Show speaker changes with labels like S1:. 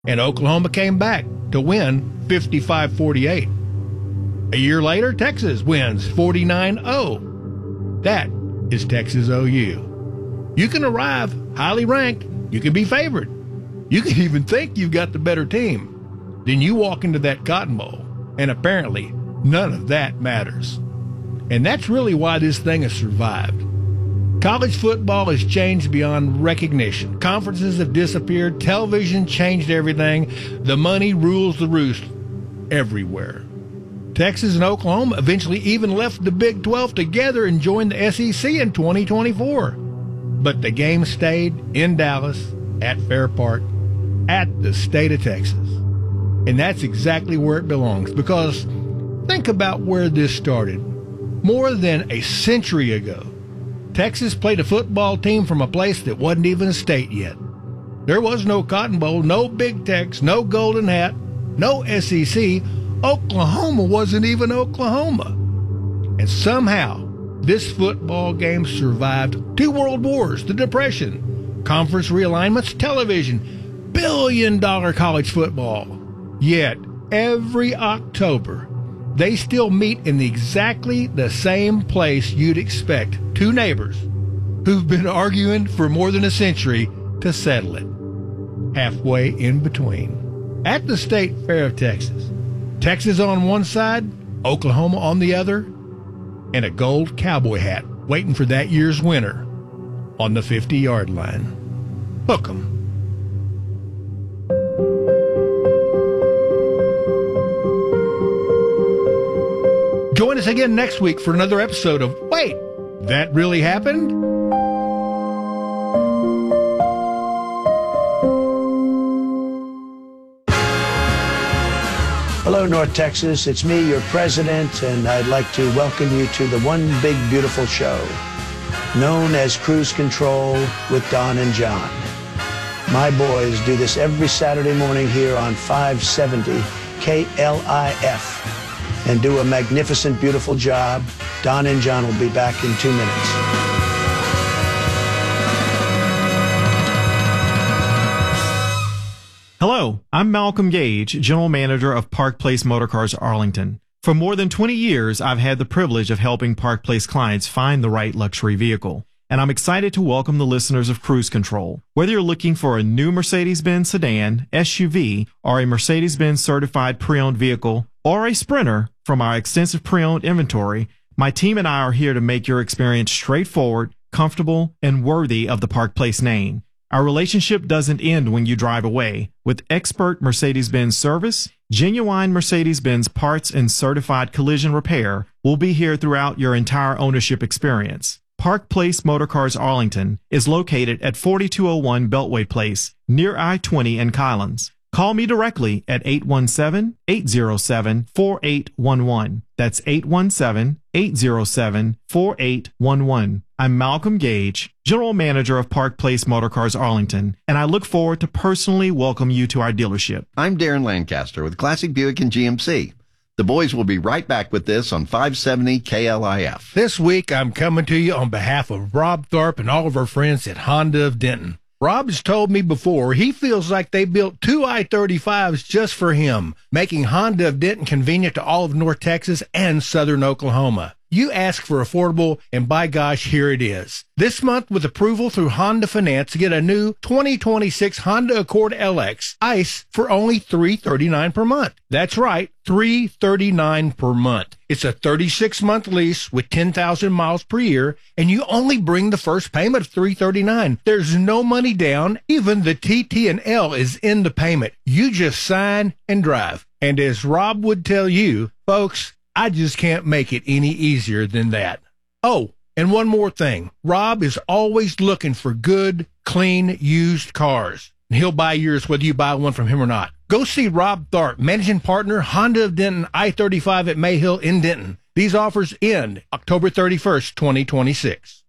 S1: and Oklahoma came back to win 55-48. A year later, Texas wins 49-0. That is Texas OU. You can arrive highly ranked. You can be favored. You can even think you've got the better team. Then you walk into that Cotton Bowl, and apparently none of that matters. And that's really why this thing has survived. College football has changed beyond recognition. Conferences have disappeared. Television changed everything. The money rules the roost everywhere. Texas and Oklahoma eventually even left the Big 12 together and joined the SEC in 2024. But the game stayed in Dallas, at Fair Park, at the state of Texas. And that's exactly where it belongs, because think about where this started. More than a century ago, Texas played a football team from a place that wasn't even a state yet. There was no Cotton Bowl, no Big Tex, no Golden Hat, no SEC. Oklahoma wasn't even Oklahoma. And somehow, this football game survived 2 world wars, the Depression, conference realignments, television, billion-dollar college football. Yet, every October, they still meet in exactly the same place you'd expect 2 neighbors who've been arguing for more than a century to settle it. Halfway in between. At the State Fair of Texas. Texas on one side, Oklahoma on the other, and a gold cowboy hat waiting for that year's winner on the 50-yard line. Hook 'em. Join us again next week for another episode of Wait, That Really Happened?
S2: Hello, North Texas. It's me, your president, and I'd like to welcome you to the One Big Beautiful Show, known as Cruise Control with Don and John. My boys do this every Saturday morning here on 570 KLIF and do a magnificent, beautiful job. Don and John will be back in 2 minutes.
S3: Hello, I'm Malcolm Gage, General Manager of Park Place Motorcars Arlington. For more than 20 years, I've had the privilege of helping Park Place clients find the right luxury vehicle. And I'm excited to welcome the listeners of Cruise Control. Whether you're looking for a new Mercedes-Benz sedan, SUV, or a Mercedes-Benz certified pre-owned vehicle, or a Sprinter from our extensive pre-owned inventory, my team and I are here to make your experience straightforward, comfortable, and worthy of the Park Place name. Our relationship doesn't end when you drive away. With expert Mercedes-Benz service, genuine Mercedes-Benz parts, and certified collision repair, we'll be here throughout your entire ownership experience. Park Place Motorcars Arlington is located at 4201 Beltway Place, near I-20 in Collins. Call me directly at 817-807-4811. That's 817-807-4811. I'm Malcolm Gage, General Manager of Park Place Motorcars Arlington, and I look forward to personally welcome you to our dealership.
S4: I'm Darren Lancaster with Classic Buick and GMC. The boys will be right back with this on 570 KLIF.
S1: This week, I'm coming to you on behalf of Rob Tharp and all of our friends at Honda of Denton. Rob has told me before he feels like they built 2 I-35s just for him, making Honda of Denton convenient to all of North Texas and southern Oklahoma. You ask for affordable, and by gosh, here it is. This month, with approval through Honda Finance, get a new 2026 Honda Accord LX ICE for only $339 per month. That's right, $339 per month. It's a 36-month lease with 10,000 miles per year, and you only bring the first payment of $339. There's no money down. Even the TT&L is in the payment. You just sign and drive. And as Rob would tell you, folks, I just can't make it any easier than that. Oh, and one more thing. Rob is always looking for good, clean, used cars. And he'll buy yours whether you buy one from him or not. Go see Rob Tharp, Managing Partner, Honda of Denton, I-35 at Mayhill in Denton. These offers end October 31st, 2026.